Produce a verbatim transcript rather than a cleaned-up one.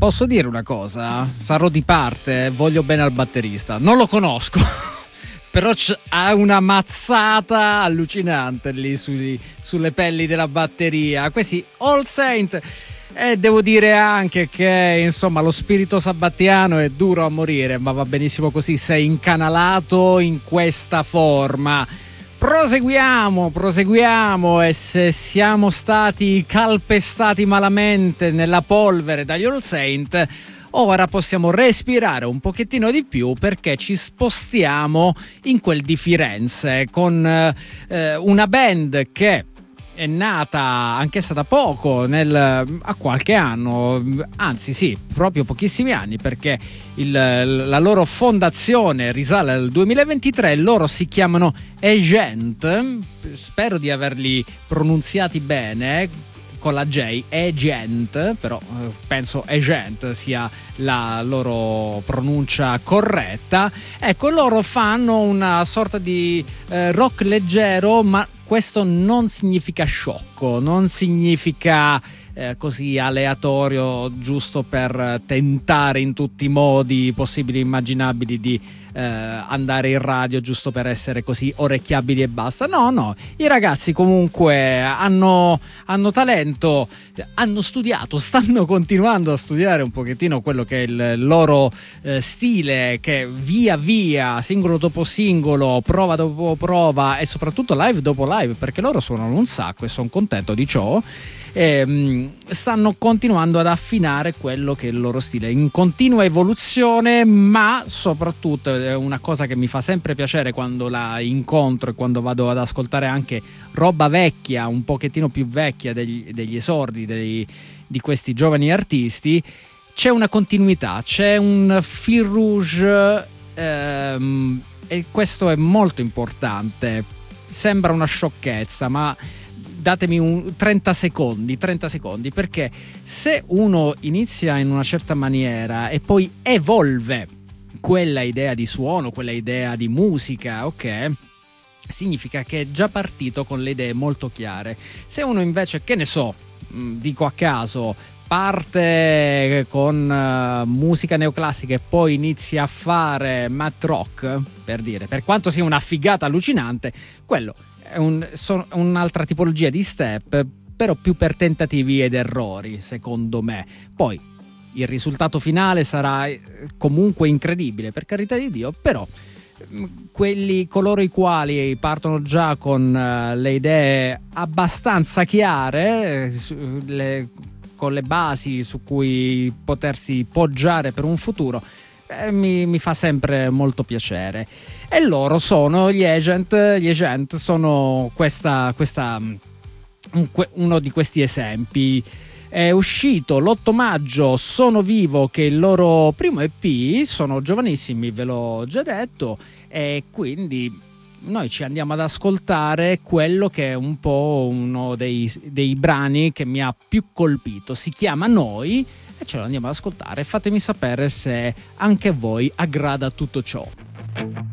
Posso dire una cosa? Sarò di parte, voglio bene al batterista. Non lo conosco, però ha una mazzata allucinante lì sui, sulle pelli della batteria. Questi All Saint. E devo dire anche che insomma lo spirito sabbattiano è duro a morire, ma va benissimo così, sei incanalato in questa forma. Proseguiamo, proseguiamo e se siamo stati calpestati malamente nella polvere dagli All Saint, ora possiamo respirare un pochettino di più perché ci spostiamo in quel di Firenze con eh, una band che è nata anch'essa da poco, nel, a qualche anno, anzi sì, proprio pochissimi anni, perché il, la loro fondazione risale al duemilaventitré. Loro si chiamano Agent, spero di averli pronunziati bene, con la J, Agent, però penso Agent sia la loro pronuncia corretta. Ecco, loro fanno una sorta di eh, rock leggero, ma questo non significa sciocco, non significa eh, così aleatorio, giusto per tentare in tutti i modi possibili e immaginabili di eh, andare in radio, giusto per essere così orecchiabili e basta. No, no, i ragazzi comunque hanno, hanno talento, hanno studiato, stanno continuando a studiare un pochettino quello che è il loro eh, stile, che via via, singolo dopo singolo, prova dopo prova e soprattutto live dopo live, perché loro suonano un sacco e sono contento di ciò. E stanno continuando ad affinare quello che è il loro stile in continua evoluzione, ma soprattutto è una cosa che mi fa sempre piacere quando la incontro e quando vado ad ascoltare anche roba vecchia, un pochettino più vecchia degli, degli esordi dei, di questi giovani artisti. C'è una continuità, c'è un fil rouge ehm, e questo è molto importante. Sembra una sciocchezza, ma datemi un trenta secondi, trenta secondi, perché se uno inizia in una certa maniera e poi evolve quella idea di suono, quella idea di musica, ok, significa che è già partito con le idee molto chiare. Se uno invece, che ne so, dico a caso, parte con uh, musica neoclassica e poi inizia a fare math rock, per dire, per quanto sia una figata allucinante, quello è un, sono un'altra tipologia di step, però più per tentativi ed errori, secondo me. Poi il risultato finale sarà comunque incredibile, per carità di Dio, però quelli, coloro i quali partono già con uh, le idee abbastanza chiare, le, con le basi su cui potersi poggiare per un futuro, eh, mi, mi fa sempre molto piacere. E loro sono gli Agent, gli Agent sono questa, questa un, uno di questi esempi. È uscito l'otto maggio Sono Vivo, che è il loro primo E P, sono giovanissimi, ve l'ho già detto, e quindi noi ci andiamo ad ascoltare quello che è un po' uno dei, dei brani che mi ha più colpito, si chiama Noi, e ce lo andiamo ad ascoltare. Fatemi sapere se anche a voi aggrada tutto ciò.